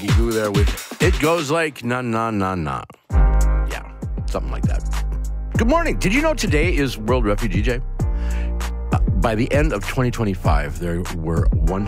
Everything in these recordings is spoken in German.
Maggie Gu there with It Goes Like Na Na Na Na. Yeah, something like that. Good morning. Did you know today is World Refugee Day? By the end of 2025, there were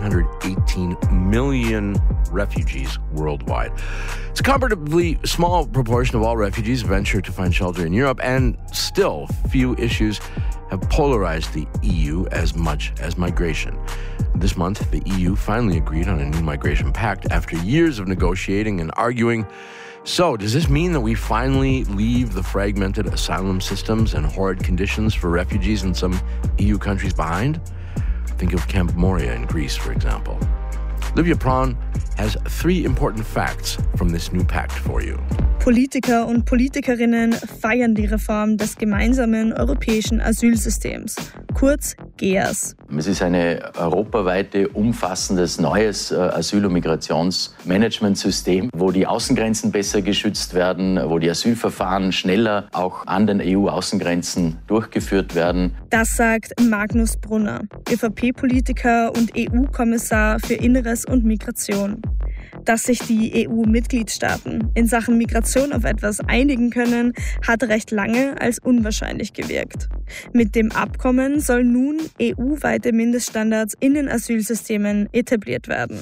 118 million refugees worldwide. It's a comparatively small proportion of all refugees venture to find shelter in Europe, and still few issues have polarized the EU as much as migration. This month, the EU finally agreed on a new migration pact after years of negotiating and arguing. So, does this mean that we finally leave the fragmented asylum systems and horrid conditions for refugees in some EU countries behind? Think of Camp Moria in Greece, for example. Livia Prawn has 3 important facts from this new pact for you. Politiker und Politikerinnen feiern die Reform des gemeinsamen europäischen Asylsystems, kurz GEAS. Es ist ein europaweite, umfassendes, neues Asyl- und Migrationsmanagementsystem, wo die Außengrenzen besser geschützt werden, wo die Asylverfahren schneller auch an den EU-Außengrenzen durchgeführt werden. Das sagt Magnus Brunner, ÖVP-Politiker und EU-Kommissar für Inneres und Migration. Dass sich die EU-Mitgliedstaaten in Sachen Migration auf etwas einigen können, hat recht lange als unwahrscheinlich gewirkt. Mit dem Abkommen sollen nun EU-weite Mindeststandards in den Asylsystemen etabliert werden.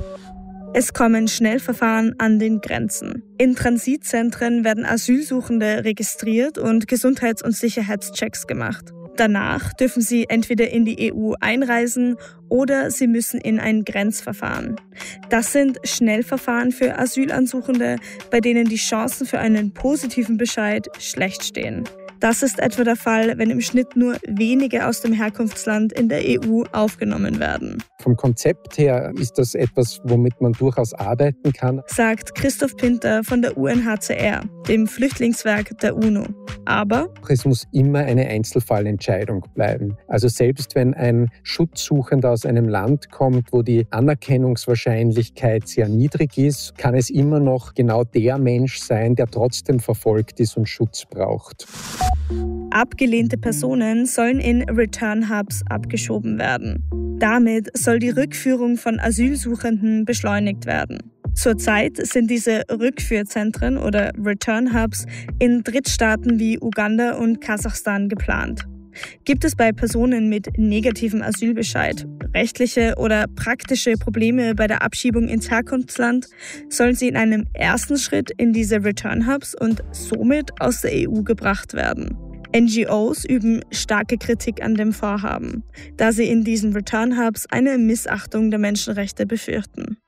Es kommen Schnellverfahren an den Grenzen. In Transitzentren werden Asylsuchende registriert und Gesundheits- und Sicherheitschecks gemacht. Danach dürfen sie entweder in die EU einreisen oder sie müssen in ein Grenzverfahren. Das sind Schnellverfahren für Asylansuchende, bei denen die Chancen für einen positiven Bescheid schlecht stehen. Das ist etwa der Fall, wenn im Schnitt nur wenige aus dem Herkunftsland in der EU aufgenommen werden. Vom Konzept her ist das etwas, womit man durchaus arbeiten kann, sagt Christoph Pinter von der UNHCR, dem Flüchtlingswerk der UNO. Aber es muss immer eine Einzelfallentscheidung bleiben. Also selbst wenn ein Schutzsuchender aus einem Land kommt, wo die Anerkennungswahrscheinlichkeit sehr niedrig ist, kann es immer noch genau der Mensch sein, der trotzdem verfolgt ist und Schutz braucht. Abgelehnte Personen sollen in Return Hubs abgeschoben werden. Damit soll die Rückführung von Asylsuchenden beschleunigt werden. Zurzeit sind diese Rückführzentren oder Return Hubs in Drittstaaten wie Uganda und Kasachstan geplant. Gibt es bei Personen mit negativem Asylbescheid rechtliche oder praktische Probleme bei der Abschiebung ins Herkunftsland, sollen sie in einem ersten Schritt in diese Return Hubs und somit aus der EU gebracht werden. NGOs üben starke Kritik an dem Vorhaben, da sie in diesen Return Hubs eine Missachtung der Menschenrechte befürchten.